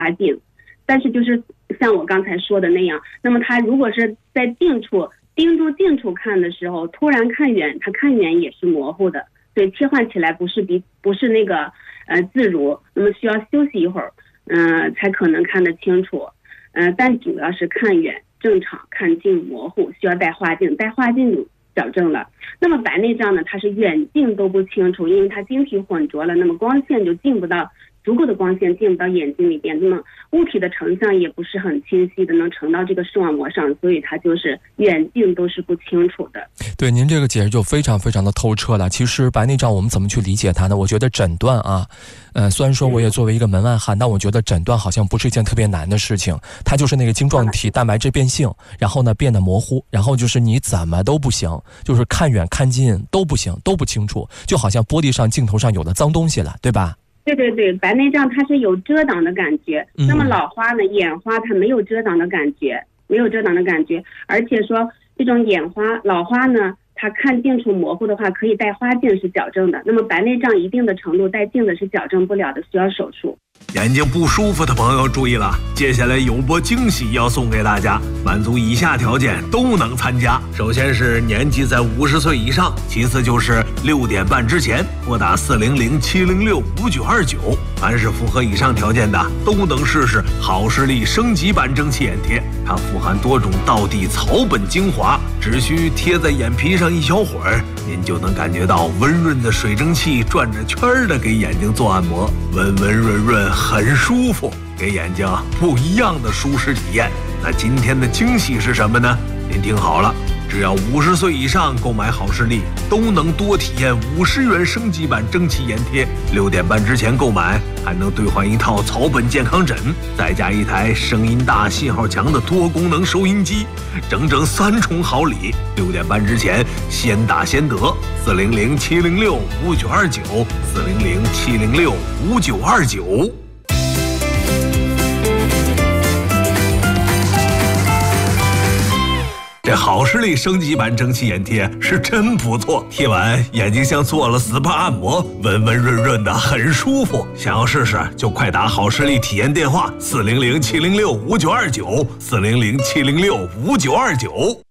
镜。但是就是像我刚才说的那样，那么他如果是在盯住近处看的时候，突然看远，他看远也是模糊的，所以切换起来不是那个自如，那么需要休息一会儿，才可能看得清楚。但主要是看远正常，看近模糊，需要带画镜就矫正了。那么白内障呢，它是远近都不清楚，因为它晶体混浊了，那么光线就进不到足够的光线进不到眼睛里边，那么物体的成像也不是很清晰的能呈到这个视网膜上，所以它就是远近都是不清楚的。 对，您这个解释就非常非常的透彻了。其实白内障我们怎么去理解它呢？我觉得诊断啊，虽然说我也作为一个门外汉，但我觉得诊断好像不是一件特别难的事情。它就是那个晶状体蛋白质变性，然后呢变得模糊，然后就是你怎么都不行，就是看远看近都不行，都不清楚，就好像玻璃上镜头上有的脏东西了，对吧？ 对，白内障它是有遮挡的感觉，那么老花呢，眼花它没有遮挡的感觉，而且说这种老花呢，它看近处模糊的话，可以带花镜是矫正的。那么白内障一定的程度带镜的是矫正不了的，需要手术。 眼睛不舒服的朋友注意了，接下来有波惊喜要送给大家，满足以下条件都能参加。首先是年纪在50岁以上，其次就是6点半之前拨打400-706-5929。凡是符合以上条件的，都能试试好视力升级版蒸汽眼贴。它富含多种道地草本精华，只需贴在眼皮上一小会儿，您就能感觉到温润的水蒸气转着圈的给眼睛做按摩，温温润润，很舒服，给眼睛不一样的舒适体验。那今天的惊喜是什么呢？您听好了，只要50岁以上购买好视力，都能多体验50元升级版蒸汽眼贴。6点半之前购买，还能兑换一套草本健康枕，再加一台声音大、信号强的多功能收音机，整整3重好礼。6点半之前先打先得，400-706-5929，400-706-5929。这好视力升级版蒸汽眼贴是真不错，贴完眼睛像做了 SPA 按摩，温温润润的，很舒服。想要试试就快打好视力体验电话400-706-5929，400-706-5929。